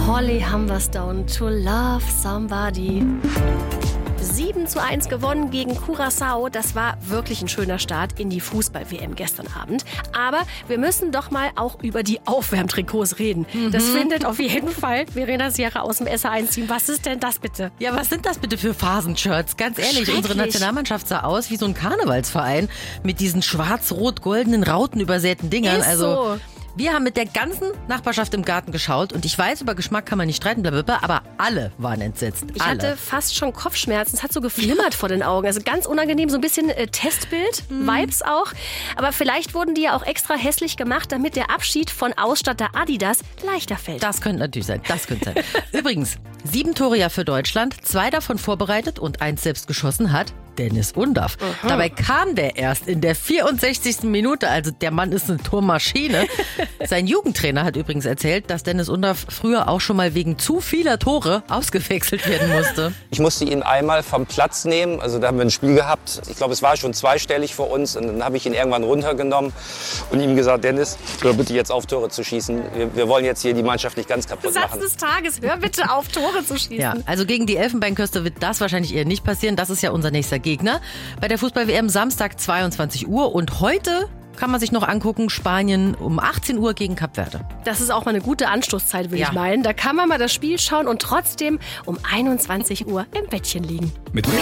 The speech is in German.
Holly Humberstone, To Love Somebody. 7:1 gewonnen gegen Curaçao. Das war wirklich ein schöner Start in die Fußball-WM gestern Abend. Aber wir müssen doch mal auch über die Aufwärmtrikots reden. Das findet auf jeden Fall Verena Sierra aus dem SA1-Team. Was ist denn das bitte? Ja, was sind das bitte für Phasenshirts? Ganz ehrlich, unsere Nationalmannschaft sah aus wie so ein Karnevalsverein mit diesen schwarz-rot-goldenen Rauten übersäten Dingern. Ist so. Wir haben mit der ganzen Nachbarschaft im Garten geschaut und ich weiß, über Geschmack kann man nicht streiten, blablabla, aber alle waren entsetzt. Ich hatte fast schon Kopfschmerzen. Es hat so geflimmert vor den Augen. Also ganz unangenehm, so ein bisschen Testbild-Vibes auch. Aber vielleicht wurden die ja auch extra hässlich gemacht, damit der Abschied von Ausstatter Adidas leichter fällt. Das könnte natürlich sein. Übrigens, 7 Tore ja für Deutschland, 2 davon vorbereitet und 1 selbst geschossen hat Dennis Undaff. Dabei kam der erst in der 64. Minute, also der Mann ist eine Tormaschine. Sein Jugendtrainer hat übrigens erzählt, dass Dennis Undaff früher auch schon mal wegen zu vieler Tore ausgewechselt werden musste. Ich musste ihn einmal vom Platz nehmen, also da haben wir ein Spiel gehabt. Ich glaube, es war schon zweistellig für uns und dann habe ich ihn irgendwann runtergenommen und ihm gesagt, Dennis, hör bitte jetzt auf, Tore zu schießen. Wir wollen jetzt hier die Mannschaft nicht ganz kaputt machen. Satz des Tages, hör bitte auf, Tore zu schießen. Ja, also gegen die Elfenbeinküste wird das wahrscheinlich eher nicht passieren. Das ist ja unser nächster Gegner bei der Fußball-WM Samstag 22 Uhr. Und heute kann man sich noch angucken, Spanien um 18 Uhr gegen Kap Verde. Das ist auch mal eine gute Anstoßzeit, will ich meinen. Da kann man mal das Spiel schauen und trotzdem um 21 Uhr im Bettchen liegen. Mit mehr